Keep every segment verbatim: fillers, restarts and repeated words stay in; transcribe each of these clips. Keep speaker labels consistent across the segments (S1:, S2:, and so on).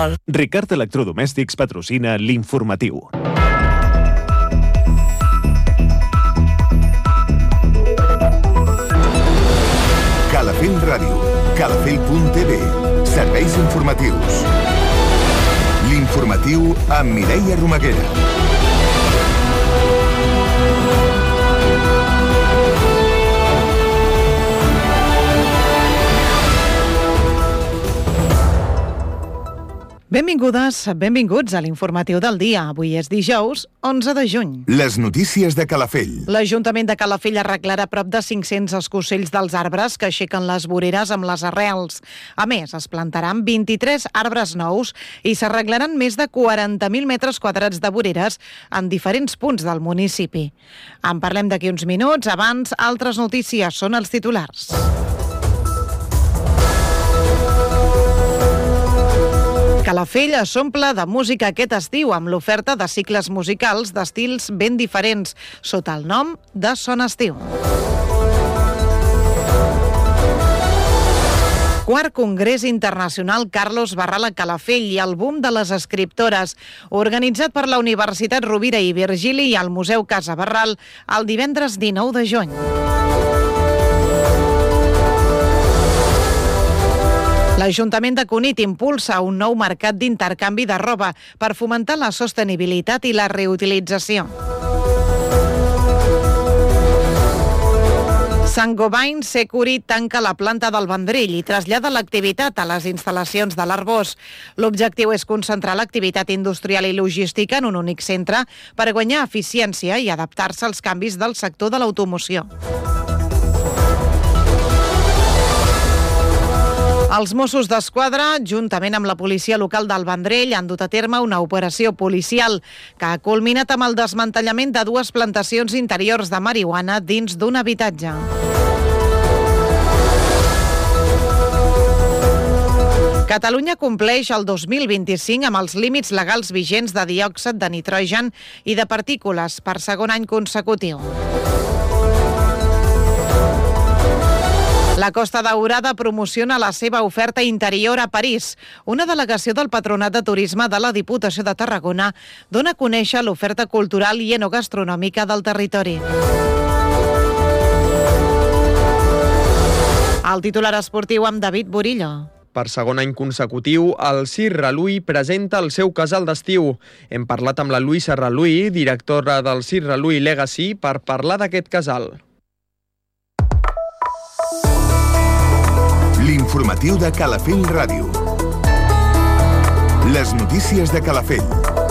S1: Ricard Electrodomèstics patrocina l'informatiu.
S2: Calafell Ràdio, calafell punt t v, serveis informatius. L'informatiu amb Mireia Romaguera.
S3: Benvingudes, benvinguts a l'informatiu del dia. Avui és dijous, onze de juny.
S2: Les notícies de Calafell.
S3: L'Ajuntament de Calafell arreglarà prop de cinc-cents escocells dels arbres que aixequen les voreres amb les arrels. A més, es plantaran vint-i-tres arbres nous i s'arreglaran més de quaranta mil metres quadrats de voreres en diferents punts del municipi. En parlem d'aquí uns minuts. Abans, altres notícies són els titulars. Calafell s'omple de música aquest estiu amb l'oferta de cicles musicals d'estils ben diferents sota el nom de Son Estiu. Quart Congrés Internacional Carlos Barral a Calafell i el boom de les escriptores, organitzat per la Universitat Rovira i Virgili i el Museu Casa Barral el divendres dinou de juny. L'Ajuntament de Cunit impulsa un nou mercat d'intercanvi de roba per fomentar la sostenibilitat i la reutilització. Saint-Gobain Securi tanca la planta del Vendrell i trasllada l'activitat a les instal·lacions de l'Arbós. L'objectiu és concentrar l'activitat industrial i logística en un únic centre per guanyar eficiència i adaptar-se als canvis del sector de l'automoció. Els Mossos d'Esquadra, juntament amb la policia local del Vendrell, han dut a terme una operació policial que ha culminat amb el desmantellament de dues plantacions interiors de marihuana dins d'un habitatge. Catalunya compleix el dos mil vint-i-cinc amb els límits legals vigents de diòxid de nitrogen i de partícules per segon any consecutiu. La Costa Daurada promociona la seva oferta interior a París. Una delegació del Patronat de Turisme de la Diputació de Tarragona dona a conèixer l'oferta cultural i enogastronòmica del territori. El titular esportiu amb David Burillo.
S4: Per segon any consecutiu, el Circ Reluí presenta el seu casal d'estiu. Hem parlat amb la Luisa Reluí, directora del Circ Reluí Legacy, per parlar d'aquest casal.
S2: L'informatiu de Calafell Ràdio. Les notícies de Calafell.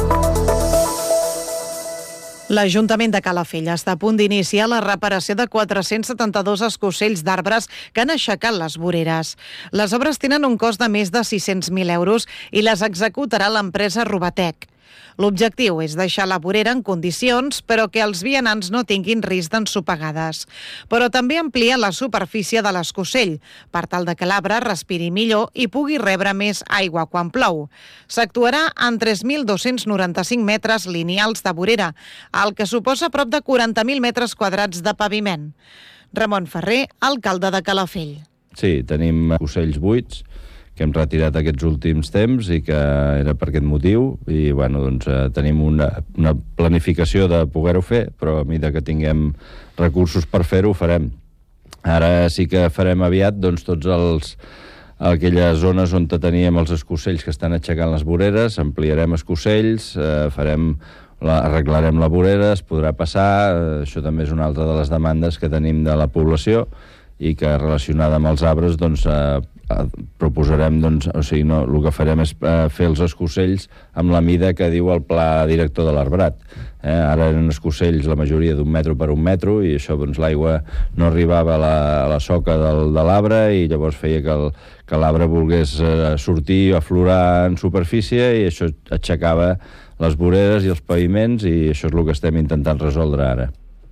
S3: L'Ajuntament de Calafell està a punt d'iniciar la reparació de quatre-cents setanta-dos escocells d'arbres que han aixecat les voreres. Les obres tenen un cost de més de sis-cents mil euros i les executarà l'empresa Rubatec. L'objectiu és deixar la vorera en condicions, però que els vianants no tinguin risc d'ensopegades. Però també ampliar la superfície de l'escocell, per tal de que l'arbre respiri millor i pugui rebre més aigua quan plou. S'actuarà en tres mil dos-cents noranta-cinc metres lineals de vorera, el que suposa prop de quaranta mil metres quadrats de paviment. Ramon Ferrer, alcalde de Calafell.
S5: Sí, tenim ocells buits que hem retirat aquests últims temps i que era per aquest motiu i bueno, doncs, eh, tenim una, una planificació de poder-ho fer, però a mesura que tinguem recursos per fer-ho, ho farem. Ara sí que farem aviat doncs, tots els aquelles zones on teníem els escocells que estan aixecant les voreres, ampliarem escocells, eh, farem la, arreglarem la vorera, es podrà passar, eh, això també és una altra de les demandes que tenim de la població i que relacionada amb els arbres doncs, eh, proposarem, doncs, o sigui, no, el que farem és eh, fer els escocells amb la mida que diu el pla director de l'arbrat. Eh, ara eren escocells la majoria d'un metro per un metro i això, doncs, l'aigua no arribava a la, a la soca del, de l'arbre i llavors feia que, el, que l'arbre volgués eh, sortir o aflorar en superfície i això aixecava les voreres i els paviments i això és el que estem intentant resoldre ara.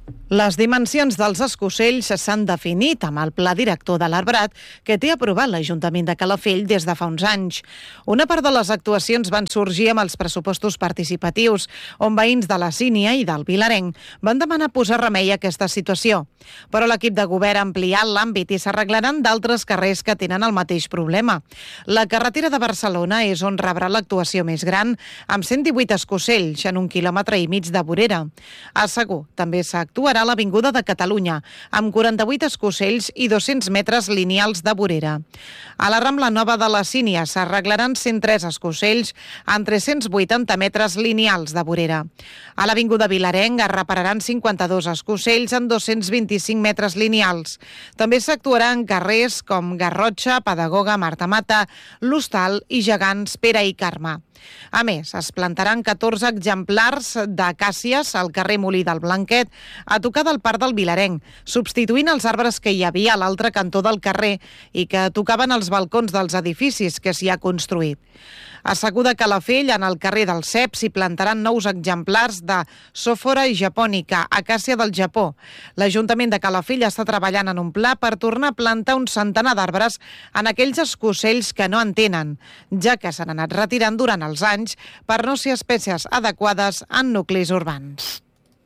S3: Les dimensions dels escocells s'han definit amb el pla director de l'arbrat que té aprovat l'Ajuntament de Calafell des de fa uns anys. Una part de les actuacions van sorgir amb els pressupostos participatius, on veïns de la Sínia i del Vilarenc van demanar posar remei a aquesta situació. Però l'equip de govern ha ampliat l'àmbit i s'arreglaran d'altres carrers que tenen el mateix problema. La carretera de Barcelona és on rebrà l'actuació més gran, amb cent divuit escocells en un quilòmetre i mig de vorera. A Segur també s'actuarà a l'Avinguda de Catalunya, amb quaranta-vuit escocells i dos-cents metres lineals de vorera. A la Rambla Nova de la Sínia s'arreglaran cent tres escocells amb tres-cents vuitanta metres lineals de vorera. A l'Avinguda Vilarenc es repararan cinquanta-dos escocells amb dos-cents vint-i-cinc metres lineals. També s'actuarà en carrers com Garrotxa, Pedagoga, Marta Mata, l'Hostal i Gegants Pere i Carme. A més, es plantaran catorze exemplars d'acàcies al carrer Molí del Blanquet, a tocar del Parc del Vilarenc, substituint els arbres que hi havia a l'altre cantó del carrer i que tocaven els balcons dels edificis que s'hi ha construït. A Segur de Calafell, en el carrer del Cep, s'hi plantaran nous exemplars de Sophora japònica, acàcia del Japó. L'Ajuntament de Calafell està treballant en un pla per tornar a plantar un centenar d'arbres en aquells escocells que no en tenen, ja que s'han anat retirant durant els anys per no ser espècies adequades en nuclis urbans.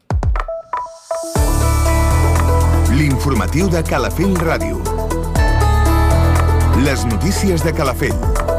S2: L'informatiu de Calafell Ràdio. Les notícies de Calafell.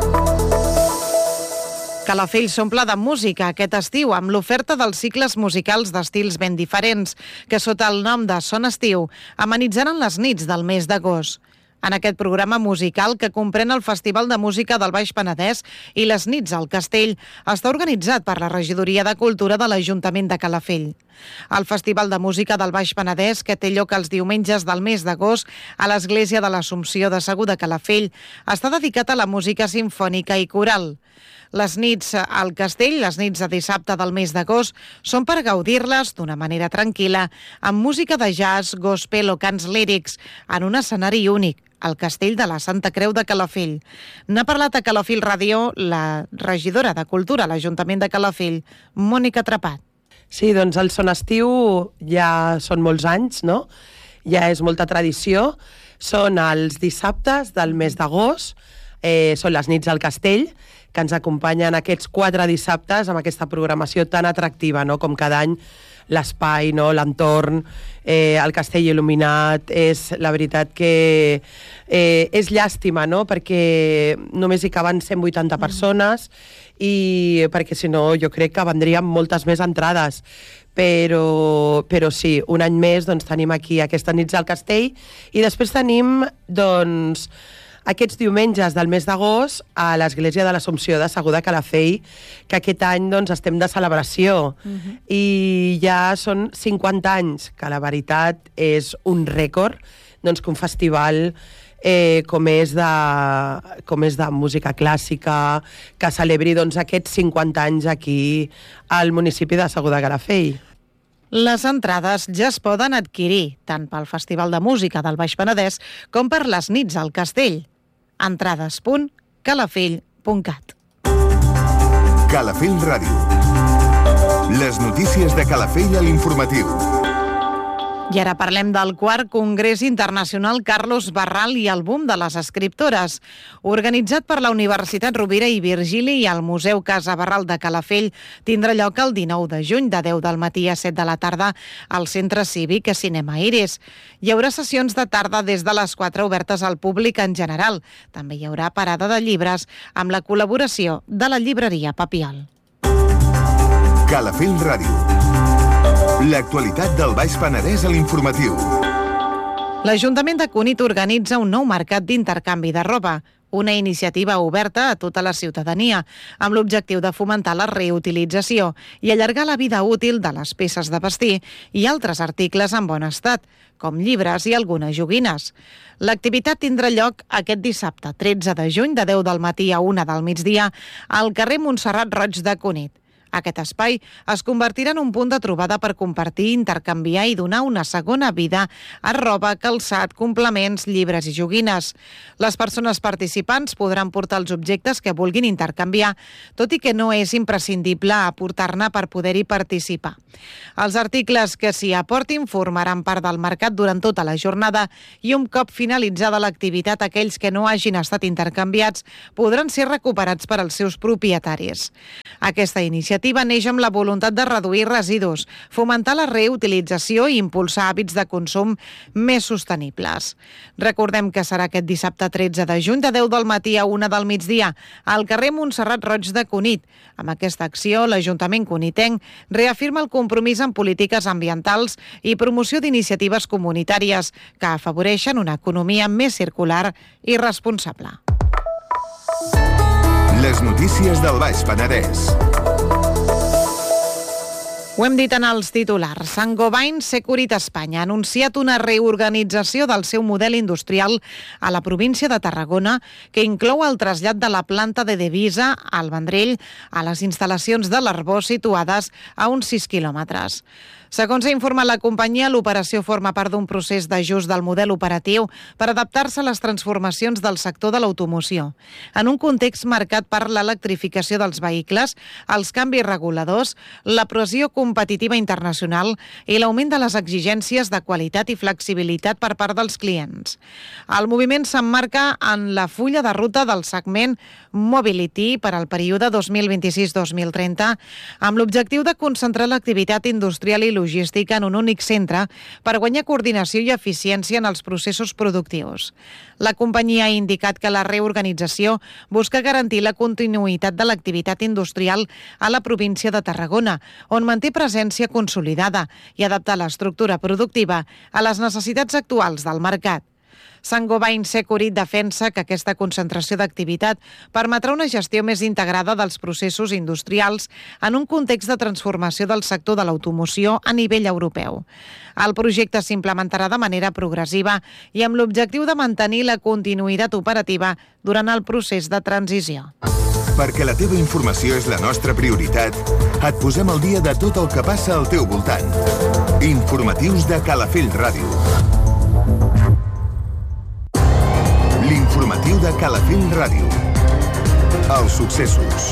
S3: Calafell s'omple de música aquest estiu amb l'oferta dels cicles musicals d'estils ben diferents que sota el nom de Son Estiu amenitzaran les nits del mes d'agost. En aquest programa musical que comprèn el Festival de Música del Baix Penedès i les nits al Castell està organitzat per la Regidoria de Cultura de l'Ajuntament de Calafell. El Festival de Música del Baix Penedès, que té lloc els diumenges del mes d'agost a l'Església de l'Assumpció de Segur de Calafell, està dedicat a la música simfònica i coral. Les nits al Castell, les nits de dissabte del mes d'agost, són per gaudir-les d'una manera tranquil·la, amb música de jazz, gospel o cants lírics, en un escenari únic, al Castell de la Santa Creu de Calafell. N'ha parlat a Calafell Ràdio la regidora de Cultura a l'Ajuntament de Calafell, Mònica Trepat.
S6: Sí, doncs el Son Estiu ja són molts anys, no? Ja és molta tradició. Són els dissabtes del mes d'agost, eh, són les nits al Castell, que ens acompanyen aquests quatre dissabtes amb aquesta programació tan atractiva, no? Com cada any l'espai, no? L'entorn, eh, el castell il·luminat, és la veritat que eh, és llàstima, no? Perquè només hi caben cent vuitanta persones i perquè si no jo crec que vendrien moltes més entrades. Però, però sí, un any més doncs, tenim aquí aquestes nits al castell i després tenim doncs aquests diumenges del mes d'agost a l'Església de l'Assumpció de Segur de Calafell, que aquest any doncs, estem de celebració. Uh-huh. I ja són cinquanta anys, que la veritat és un rècord, doncs, que un festival eh, com, és de, com és de música clàssica, que celebri doncs, aquests cinquanta anys aquí al municipi de Segur de Calafell.
S3: Les entrades ja es poden adquirir, tant pel Festival de Música del Baix Penedès com per les nits al Castell. entrades punt calafell punt cat.
S2: Calafell Ràdio. Les notícies de Calafell a l'informatiu.
S3: I ara parlem del quart Congrés Internacional Carlos Barral i el boom de les escriptores. Organitzat per la Universitat Rovira i Virgili i el Museu Casa Barral de Calafell, tindrà lloc el dinou de juny de deu del matí a set de la tarda al Centre Cívic Cinema Iris. Hi haurà sessions de tarda des de les quatre obertes al públic en general. També hi haurà parada de llibres amb la col·laboració de la llibreria Papiol.
S2: Calafell Ràdio. L'actualitat del Baix Penedès a l'informatiu.
S3: L'Ajuntament de Cunit organitza un nou mercat d'intercanvi de roba, una iniciativa oberta a tota la ciutadania, amb l'objectiu de fomentar la reutilització i allargar la vida útil de les peces de vestir i altres articles en bon estat, com llibres i algunes joguines. L'activitat tindrà lloc aquest dissabte, tretze de juny, de deu del matí a una del migdia, al carrer Montserrat Roig de Cunit. Aquest espai es convertirà en un punt de trobada per compartir, intercanviar i donar una segona vida a roba, calçat, complements, llibres i joguines. Les persones participants podran portar els objectes que vulguin intercanviar, tot i que no és imprescindible aportar-ne per poder-hi participar. Els articles que s'hi aportin formaran part del mercat durant tota la jornada i un cop finalitzada l'activitat, aquells que no hagin estat intercanviats podran ser recuperats per als seus propietaris. Aquesta iniciativa neix amb la voluntat de reduir residus, fomentar la reutilització i impulsar hàbits de consum més sostenibles. Recordem que serà aquest dissabte tretze de juny de deu del matí a una del migdia al carrer Montserrat Roig de Cunit. Amb aquesta acció, l'Ajuntament cunitenc reafirma el compromís en polítiques ambientals i promoció d'iniciatives comunitàries que afavoreixen una economia més circular i responsable.
S2: Les notícies del Baix Penedès.
S3: Ho hem dit en els titulars. Saint-Gobain Securit Espanya ha anunciat una reorganització del seu model industrial a la província de Tarragona que inclou el trasllat de la planta de Devisa al Vendrell a les instal·lacions de l'Arbós situades a uns sis quilòmetres. Segons ha informat la companyia, l'operació forma part d'un procés d'ajust del model operatiu per adaptar-se a les transformacions del sector de l'automoció. En un context marcat per l'electrificació dels vehicles, els canvis reguladors, la pressió competitiva internacional i l'augment de les exigències de qualitat i flexibilitat per part dels clients. El moviment s'emmarca en la fulla de ruta del segment Mobility per al període dos mil vint-i-sis dos mil trenta, amb l'objectiu de concentrar l'activitat industrial i logística en un únic centre per guanyar coordinació i eficiència en els processos productius. La companyia ha indicat que la reorganització busca garantir la continuïtat de l'activitat industrial a la província de Tarragona, on manté presència consolidada i adaptar l'estructura productiva a les necessitats actuals del mercat. Saint-Gobain Securit defensa que aquesta concentració d'activitat permetrà una gestió més integrada dels processos industrials en un context de transformació del sector de l'automoció a nivell europeu. El projecte s'implementarà de manera progressiva i amb l'objectiu de mantenir la continuïtat operativa durant el procés de transició.
S2: Perquè la teva informació és la nostra prioritat, et posem al dia de tot el que passa al teu voltant. Informatius de Calafell Ràdio. L'informatiu de Calafell Ràdio. Els successos.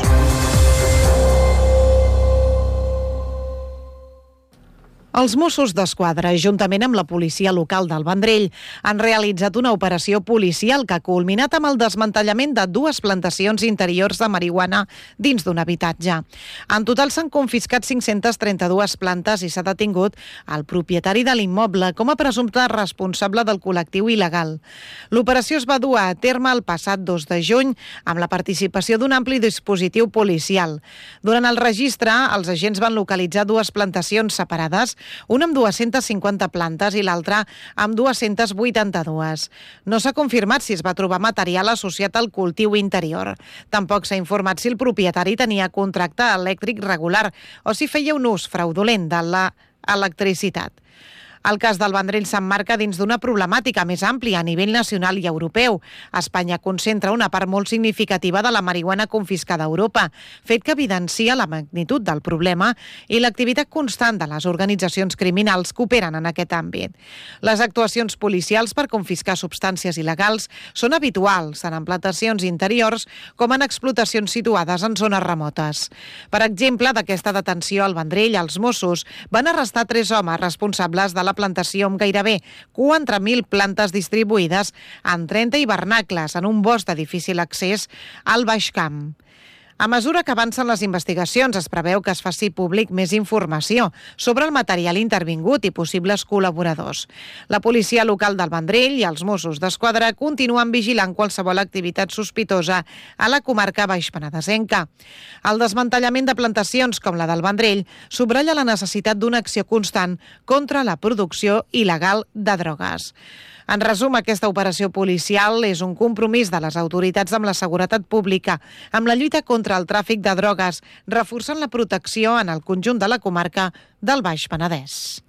S3: Els Mossos d'Esquadra, juntament amb la policia local del Vendrell, han realitzat una operació policial que ha culminat amb el desmantellament de dues plantacions interiors de marihuana dins d'un habitatge. En total s'han confiscat cinc-centes trenta-dues plantes i s'ha detingut el propietari de l'immoble com a presumpte responsable del col·lectiu il·legal. L'operació es va dur a terme el passat dos de juny amb la participació d'un ampli dispositiu policial. Durant el registre, els agents van localitzar dues plantacions separades, una amb dues-centes cinquanta plantes i l'altra amb dues-centes vuitanta-dues. No s'ha confirmat si es va trobar material associat al cultiu interior. Tampoc s'ha informat si el propietari tenia contracte elèctric regular o si feia un ús fraudulent de l'electricitat. El cas del Vendrell s'emmarca dins d'una problemàtica més àmplia a nivell nacional i europeu. Espanya concentra una part molt significativa de la marihuana confiscada a Europa, fet que evidencia la magnitud del problema i l'activitat constant de les organitzacions criminals que operen en aquest àmbit. Les actuacions policials per confiscar substàncies il·legals són habituals tant en plantacions interiors com en explotacions situades en zones remotes. Per exemple, d'aquesta detenció al Vendrell, els Mossos van arrestar tres homes responsables de la plantació amb gairebé quatre mil plantes distribuïdes en trenta hivernacles en un bosc de difícil accés al Baix Camp. A mesura que avancen les investigacions, es preveu que es faci públic més informació sobre el material intervingut i possibles col·laboradors. La policia local del Vendrell i els Mossos d'Esquadra continuen vigilant qualsevol activitat sospitosa a la comarca baixpenedesenca. El desmantellament de plantacions com la del Vendrell subratlla la necessitat d'una acció constant contra la producció il·legal de drogues. En resum, aquesta operació policial és un compromís de les autoritats amb la seguretat pública, amb la lluita contra el tràfic de drogues, reforçant la protecció en el conjunt de la comarca del Baix Penedès.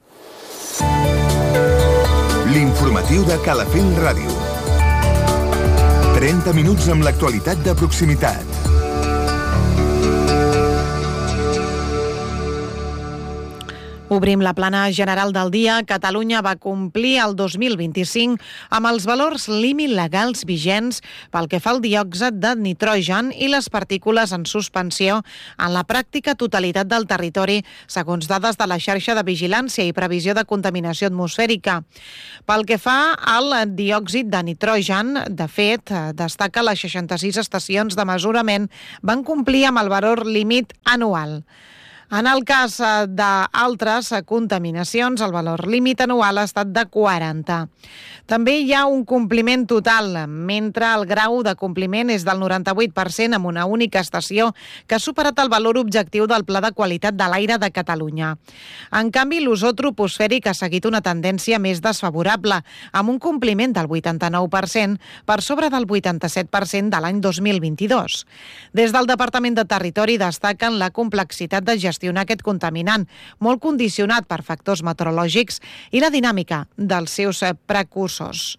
S2: L'informatiu de Calafell Ràdio. trenta minuts amb l'actualitat de proximitat.
S3: Obrim la plana general del dia. Catalunya va complir el dos mil vint-i-cinc amb els valors límit legals vigents pel que fa al diòxid de nitrogen i les partícules en suspensió en la pràctica totalitat del territori, segons dades de la xarxa de vigilància i previsió de contaminació atmosfèrica. Pel que fa al diòxid de nitrogen, de fet, destaca les seixanta-sis estacions de mesurament van complir amb el valor límit anual. En el cas d'altres contaminacions, el valor límit anual ha estat de quaranta. També hi ha un compliment total, mentre el grau de compliment és del noranta-vuit per cent amb una única estació que ha superat el valor objectiu del Pla de Qualitat de l'Aire de Catalunya. En canvi, l'ozó troposfèric ha seguit una tendència més desfavorable, amb un compliment del vuitanta-nou per cent per sobre del vuitanta-set per cent de l'any dos mil vint-i-dos. Des del Departament de Territori destaquen la complexitat de gestionar aquest contaminant, molt condicionat per factors meteorològics i la dinàmica dels seus precursors.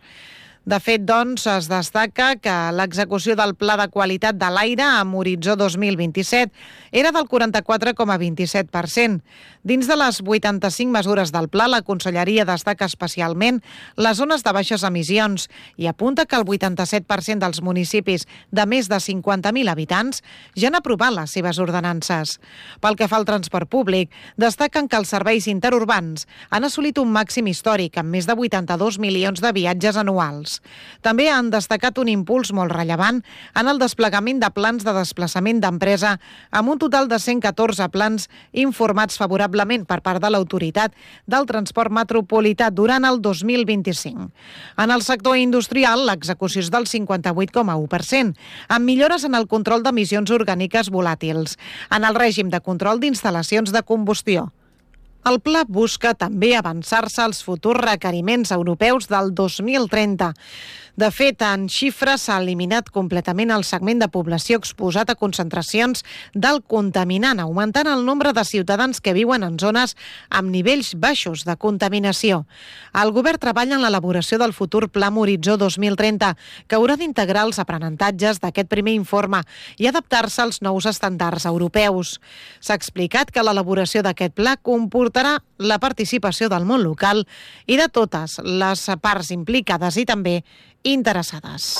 S3: De fet, doncs, es destaca que l'execució del Pla de Qualitat de l'Aire amb horitzó dos mil vint-i-set era del quaranta-quatre coma vint-i-set per cent. Dins de les vuitanta-cinc mesures del pla, la Conselleria destaca especialment les zones de baixes emissions i apunta que el vuitanta-set per cent dels municipis de més de cinquanta mil habitants ja han aprovat les seves ordenances. Pel que fa al transport públic, destaquen que els serveis interurbans han assolit un màxim històric amb més de vuitanta-dos milions de viatges anuals. També han destacat un impuls molt rellevant en el desplegament de plans de desplaçament d'empresa amb un total de cent catorze plans informats favorablement per part de l'autoritat del transport metropolità durant el dos mil vint-i-cinc. En el sector industrial, l'execució és del cinquanta-vuit coma u per cent, amb millores en el control d'emissions orgàniques volàtils, en el règim de control d'instal·lacions de combustió. El pla busca també avançar-se als futurs requeriments europeus del dos mil trenta. De fet, en xifres s'ha eliminat completament el segment de població exposat a concentracions del contaminant, augmentant el nombre de ciutadans que viuen en zones amb nivells baixos de contaminació. El govern treballa en l'elaboració del futur Pla Horitzó dos mil trenta, que haurà d'integrar els aprenentatges d'aquest primer informe i adaptar-se als nous estàndards europeus. S'ha explicat que l'elaboració d'aquest pla comportarà la participació del món local i de totes les parts implicades i també interessades.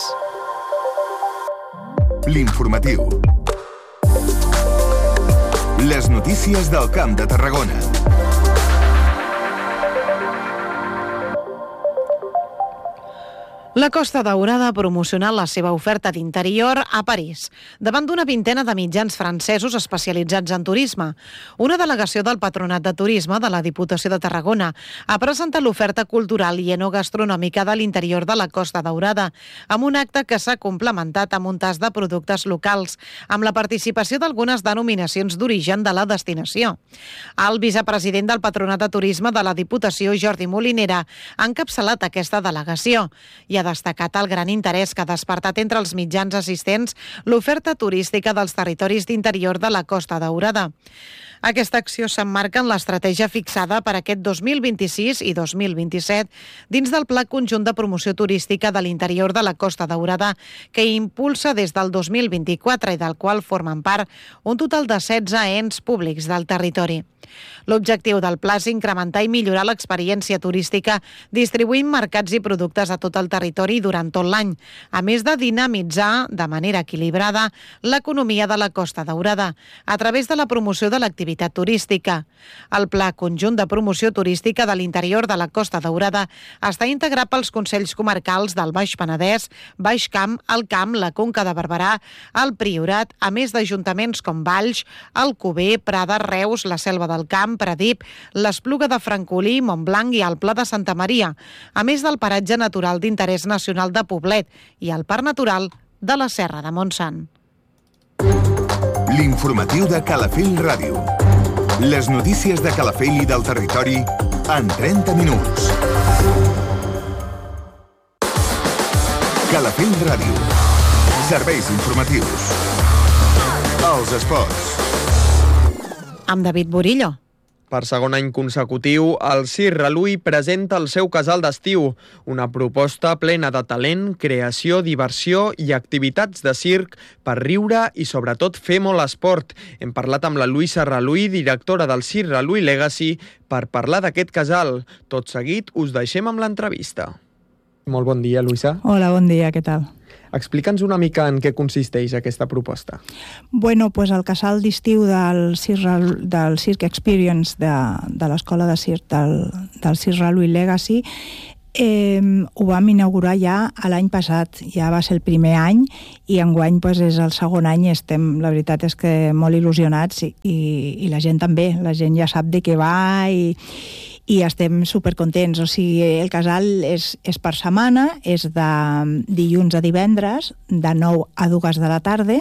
S2: L'informatiu. Les notícies del Camp de Tarragona.
S3: La Costa Daurada ha promocionat la seva oferta d'interior a París, davant d'una vintena de mitjans francesos especialitzats en turisme. Una delegació del Patronat de Turisme de la Diputació de Tarragona ha presentat l'oferta cultural i enogastronòmica de l'interior de la Costa Daurada, amb un acte que s'ha complementat amb un tas de productes locals, amb la participació d'algunes denominacions d'origen de la destinació. El vicepresident del Patronat de Turisme de la Diputació, Jordi Molinera, ha encapçalat aquesta delegació i ha destacat el gran interès que ha despertat entre els mitjans assistents l'oferta turística dels territoris d'interior de la Costa Daurada. Aquesta acció s'emmarca en l'estratègia fixada per aquest dos mil vint-i-sis i dos mil vint-i-set dins del Pla Conjunt de Promoció Turística de l'interior de la Costa Daurada que impulsa des del dos mil vint-i-quatre i del qual formen part un total de setze ens públics del territori. L'objectiu del pla és incrementar i millorar l'experiència turística distribuint mercats i productes a tot el territori durant tot l'any, a més de dinamitzar de manera equilibrada l'economia de la Costa Daurada a través de la promoció de l'activitat turística. El Pla Conjunt de Promoció Turística de l'interior de la Costa Daurada està integrat pels Consells Comarcals del Baix Penedès, Baix Camp, el Camp, la Conca de Barberà, el Priorat, a més d'ajuntaments com Valls, Alcover, Prada, Reus, la Selva del Camp, Pradip, l'Espluga de Francolí, Montblanc i el Pla de Santa Maria, a més del paratge natural d'interès nacional de Poblet i el Parc Natural de la Serra de Montsant.
S2: L'informatiu de Calafell Ràdio. Les notícies de Calafell i del territori en trenta minuts. Calafell Ràdio. Serveis informatius. Els esports.
S3: Amb David Burillo.
S4: Per segon any consecutiu, el Circ Reluí presenta el seu casal d'estiu, una proposta plena de talent, creació, diversió i activitats de circ per riure i, sobretot, fer molt esport. Hem parlat amb la Luisa Reluí, directora del Circ Reluí Legacy, per parlar d'aquest casal. Tot seguit, us deixem amb l'entrevista. Molt bon dia, Luisa.
S7: Hola, bon dia, què tal?
S4: Explica'ns una mica en què consisteix aquesta proposta.
S7: Bueno, pues el casal d'estiu del Circ, del Circ Experience de, de l'Escola de Circ del, del Circ Reluí Legacy eh, ho vam inaugurar ja l'any passat, ja va ser el primer any i enguany pues, és el segon any i estem, la veritat és que molt il·lusionats i, i, i la gent també, la gent ja sap de què va i i estem supercontents. O sigui, el casal és, és per setmana, és de dilluns a divendres, de nou a dues de la tarda,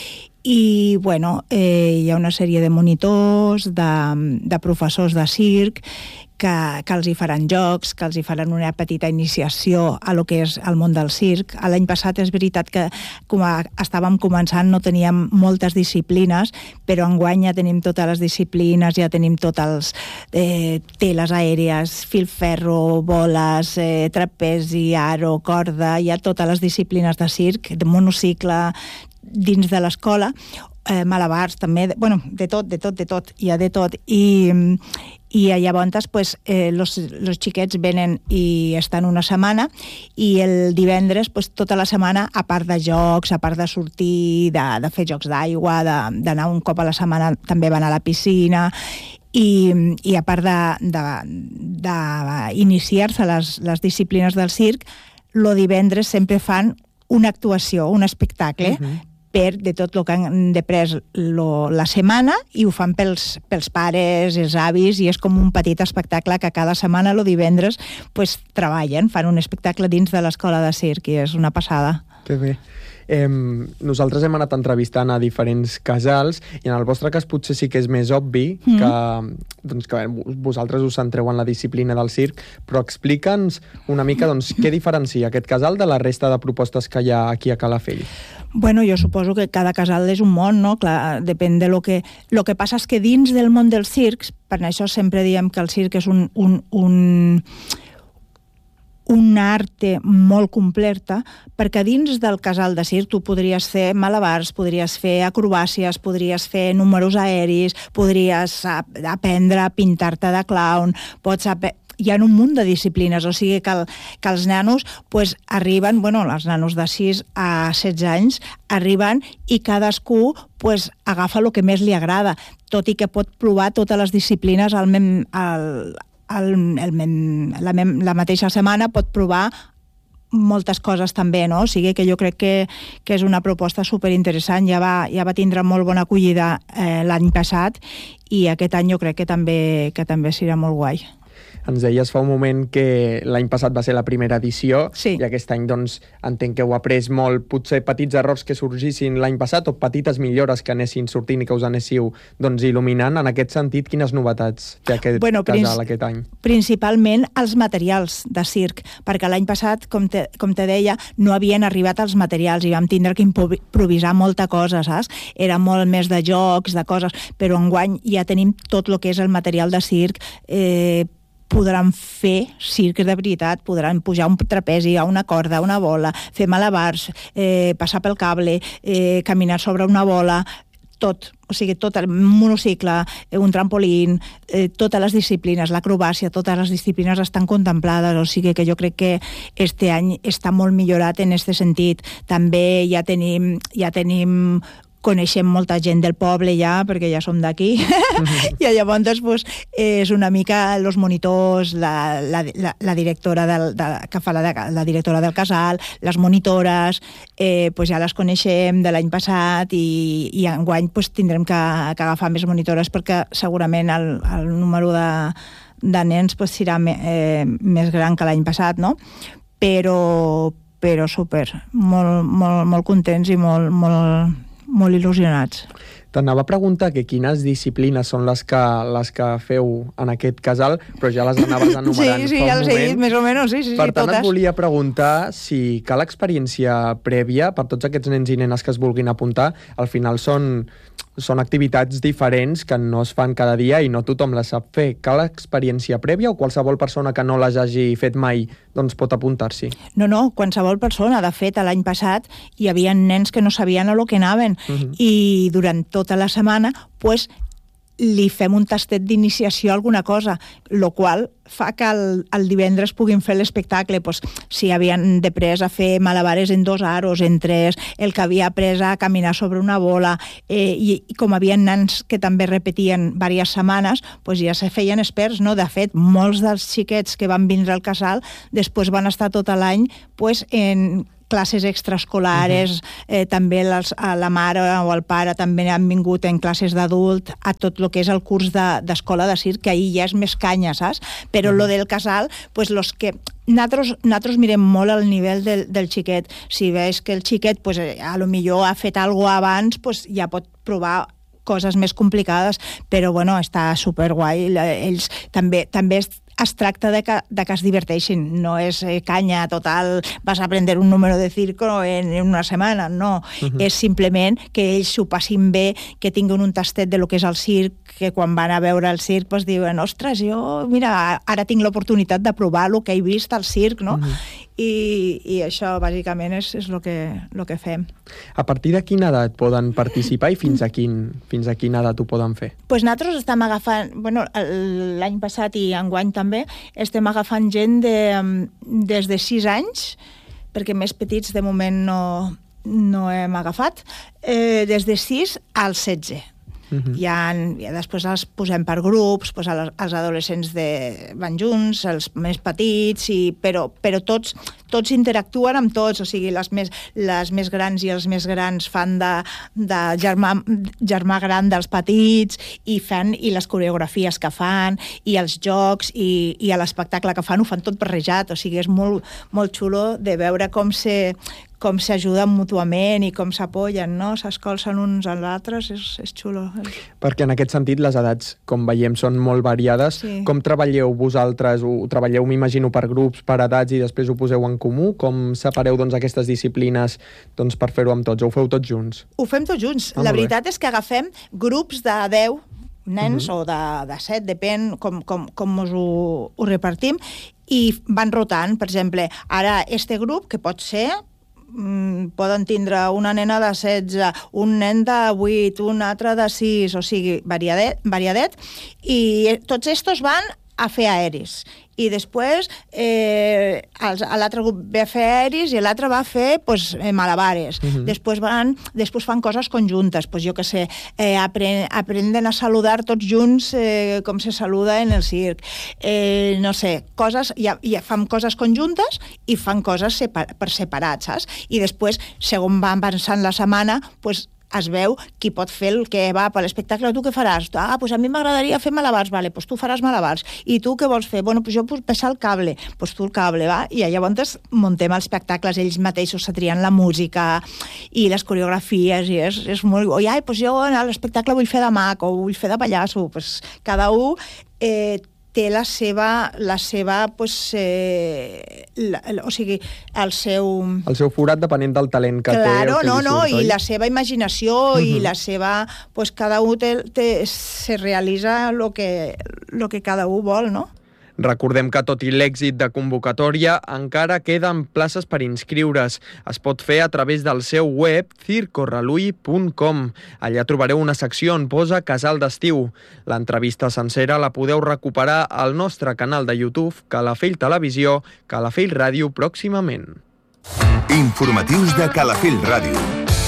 S7: i bueno, eh, hi ha una sèrie de monitors, de, de professors de circ, que, que els hi faran jocs, que els hi faran una petita iniciació a lo que és el món del circ. L'any passat és veritat que com a, estàvem començant no teníem moltes disciplines, però enguany ja tenim totes les disciplines, ja tenim tots els eh, teles aèries, filferro, boles, eh, trapezi, aro, corda, hi ha totes les disciplines de circ, de monocicle, dins de l'escola, eh, malabars també, de, bueno, de tot, de tot, de tot, hi ha de tot, i, i llavors pues, eh, los, los xiquets venen i estan una setmana i el divendres pues, tota la setmana, a part de jocs, a part de sortir, de, de fer jocs d'aigua, d'anar un cop a la setmana també van a la piscina i, i a part d'iniciar-se les, les disciplines del circ, lo divendres sempre fan una actuació, un espectacle, uh-huh. per de tot el que han després lo, la setmana i ho fan pels, pels pares, els avis, i és com un petit espectacle que cada setmana, el divendres, pues, treballen, fan un espectacle dins de l'escola de circ i és una passada.
S4: Que bé. Eh, nosaltres hem anat entrevistant a diferents casals i en el vostre cas potser sí que és més obvi mm. que, doncs, que vosaltres us centreu en la disciplina del circ, però explica'ns una mica doncs, què diferencia aquest casal de la resta de propostes que hi ha aquí a Calafell.
S7: Bueno, jo suposo que cada casal és un món, no? Clar, depèn de lo que... Lo que passa és que dins del món dels circs, per això sempre diem que el circ és un... un, un una arte molt completa, perquè dins del casal de circ tu podries fer malabars, podries fer acrobàcies, podries fer números aeris, podries aprendre a pintar-te de clown, pots aprendre... Hi ha un munt de disciplines, o sigui que, el, que els nanos pues, arriben, bueno, els nanos de sis a setze anys, arriben i cadascú pues, agafa el que més li agrada, tot i que pot provar totes les disciplines al mem, al, El, el, la, la mateixa setmana pot provar moltes coses també, no? O sigui que jo crec que, que és una proposta superinteressant, ja va, ja va tindre molt bona acollida eh, l'any passat i aquest any jo crec que també, que també serà molt guai.
S4: Ens deies fa un moment que l'any passat va ser la primera edició
S7: sí.
S4: i aquest any doncs, entenc que heu après molt, potser petits errors que sorgissin l'any passat o petites millores que anessin sortint i que us anéssiu doncs, il·luminant. En aquest sentit, quines novetats té aquest bueno, casal aquest any?
S7: Principalment els materials de circ, perquè l'any passat, com te, com te deia, no havien arribat els materials i vam tindre que improvisar molta cosa, saps? Era molt més de jocs, de coses, però enguany ja tenim tot el que és el material de circ, eh, podran fer circ de veritat, podran pujar un trapezi, a una corda, una bola, fer malabars, eh, passar pel cable, eh, caminar sobre una bola, tot, o sigui, tot el monocicle, un trampolín, eh, totes les disciplines, l'acrobàcia, totes les disciplines estan contemplades, o sigui que jo crec que este any està molt millorat en aquest sentit. També ja tenim, ja tenim coneixem molta gent del poble ja, perquè ja som d'aquí, mm-hmm. i llavors pues, és una mica els monitors, la, la, la, la directora del, de, que fa la, la directora del casal, les monitores, eh, pues ja les coneixem de l'any passat i, i enguany pues, tindrem que, que agafar més monitores perquè segurament el, el número de, de nens pues, serà me, eh, més gran que l'any passat, no? Però, però super, molt, molt, molt contents i molt, molt molt il·lusionats.
S4: T'anava a preguntar que quines disciplines són les que, les que feu en aquest casal, però ja les anaves enumerant
S7: sí, sí,
S4: fa un
S7: ja les
S4: moment.
S7: he dit, més o menys, sí, sí,
S4: per
S7: sí,
S4: tant,
S7: totes.
S4: Et volia preguntar si cal experiència prèvia per tots aquests nens i nenes que es vulguin apuntar. Al final són són activitats diferents que no es fan cada dia i no tothom les sap fer. Cal experiència prèvia o qualsevol persona que no les hagi fet mai doncs pot apuntar-s'hi?
S7: No, no, qualsevol persona. De fet, l'any passat hi havia nens que no sabien a lo que anaven uh-huh. i durant tota la setmana pues, li fem un tastet d'iniciació a alguna cosa, lo qual fa que el, el divendres puguin fer l'espectacle. Pues, si havien després a fer malabares en dos aros, en tres, el que havia après a caminar sobre una bola, eh, i, i com havia nans que també repetien diverses setmanes, pues ja se feien experts, no? De fet, molts dels xiquets que van vindre al casal després van estar tot l'any pues, en classes extraescolares, uh-huh. eh, també les, a la mare o el pare també han vingut en classes d'adult a tot el que és el curs d'escola de, de circ, que ahir ja és més canya, saps? Però uh-huh. lo del casal, pues los que... Nosaltres, nosaltres mirem molt el nivell del, del xiquet. Si veus que el xiquet pues, a lo millor ha fet alguna cosa abans, pues, ja pot provar coses més complicades, però bueno, està superguai. Ells també, també es tracta de que, de que es diverteixin, no és eh, canya total, vas a aprendre un número de circo en, en una setmana, no. Uh-huh. És simplement que ells s'ho passin bé, que tinguin un tastet de lo que és el circ, que quan van a veure el circ pues, diuen, ostres, jo, mira, ara tinc l'oportunitat de provar el que he vist al circ, no? Uh-huh. I, i això bàsicament és, és el que, lo que fem.
S4: A partir de quina edat poden participar i fins a, quin, fins a quina edat ho poden fer?
S7: Pues nosaltres estem agafant, bueno, l'any passat i enguany també, estem agafant gent de, des de sis anys, perquè més petits de moment no, no hem agafat, eh, des de sis al setze. Uh-huh. Ja, ja després els posem per grups, pues els adolescents de, van junts, els més petits, i, però, però tots, tots interactuen amb tots, o sigui, les més, les més grans i els més grans fan de, de germà, germà gran dels petits, i fan i les coreografies que fan, i els jocs, i, i l'espectacle que fan, ho fan tot barrejat, o sigui, és molt, molt xulo de veure com se... com s'ajuden mútuament i com s'apoyen, no? S'escolzen uns als altres, és, és xulo.
S4: Perquè en aquest sentit les edats, com veiem, són molt variades. Sí. Com treballeu vosaltres? Ho treballeu, m'imagino, per grups, per edats i després ho poseu en comú? Com separeu doncs, aquestes disciplines doncs, per fer-ho amb tots? O ho feu tots junts?
S7: Ho fem tots junts. Ah, La veritat bé. és que agafem grups de deu nens uh-huh. o de, de set, depèn com, com, com us ho, ho repartim, i van rotant. Per exemple, ara este grup, que pot ser... poden tindre una nena de setze, un nen de vuit, un altre de sis, o sigui, variadet, variadet, i tots estos van a fer aeris. I després eh, l'altre grup ve a fer aeris i l'altre va a fer pues, malabares. Uh-huh. Després, van, després fan coses conjuntes, pues, jo què sé, eh, apren, aprenden a saludar tots junts eh, com se saluda en el circ. Eh, no sé, coses, ja, ja fan coses conjuntes i fan coses separ, per separat, saps? I després, segons va avançant la setmana, pues, es veu qui pot fer el que va per l'espectacle. Tu què faràs? Ah, doncs a mi m'agradaria fer malabars. Vale, doncs tu faràs malabars. I tu què vols fer? Bueno, doncs jo puc passar el cable. Doncs tu el cable, va? I llavors muntem els espectacles, ells mateixos se trien la música i les coreografies, i és, és molt... O, ai, doncs jo a l'espectacle vull fer de mag o vull fer de pallasso. Doncs cada un... Eh, té la seva, la seva pues, eh, la, o sigui, el seu...
S4: El seu forat depenent del talent que
S7: claro,
S4: té.
S7: No, no,
S4: surt,
S7: i la seva imaginació uh-huh. i la seva... Pues, cada un té, té, se realitza el que, lo que cada un vol, no?
S4: Recordem que, tot i l'èxit de convocatòria, encara queden places per inscriure's. Es pot fer a través del seu web circorreluy punt com. Allà trobareu una secció on posa Casal d'Estiu. L'entrevista sencera la podeu recuperar al nostre canal de YouTube, Calafell Televisió, Calafell Ràdio, pròximament.
S2: Informatius de Calafell Ràdio.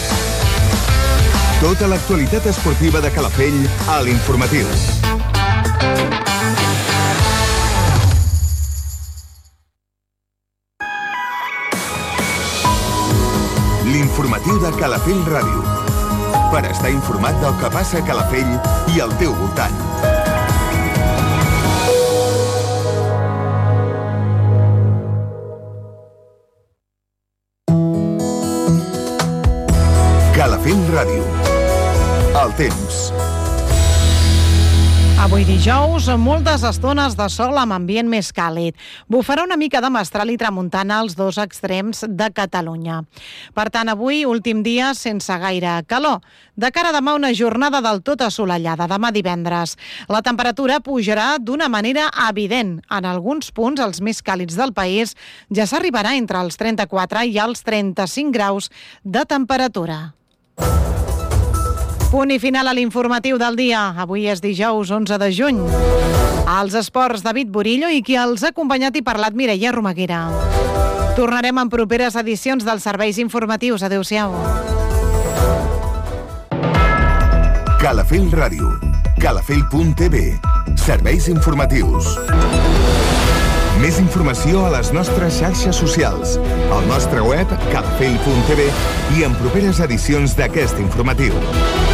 S2: Tota l'actualitat esportiva de Calafell a l'Informatiu. L'informatiu de Calafell Ràdio. Per estar informat del que passa a Calafell i al teu voltant. Calafell Ràdio. El temps.
S3: Avui dijous, moltes estones de sol amb ambient més càlid. Bufarà una mica de mestral i tramuntana als dos extrems de Catalunya. Per tant, avui, últim dia sense gaire calor. De cara a demà, una jornada del tot assolellada. Demà divendres, la temperatura pujarà d'una manera evident. En alguns punts, els més càlids del país, ja s'arribarà entre els trenta-quatre i els trenta-cinc graus de temperatura. Punt i final a l'informatiu del dia. Avui és dijous onze de juny. Als esports, David Burillo, i qui els ha acompanyat i parlat, Mireia Romaguera. Tornarem en properes edicions dels serveis informatius. Adéu-siau.
S2: Calafell Ràdio. calafell punt t v. Serveis informatius. Més informació a les nostres xarxes socials, al nostre web calafell punt t v i en properes edicions d'aquest informatiu.